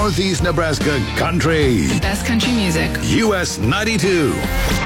Northeast Nebraska Country. Best country music. US 92.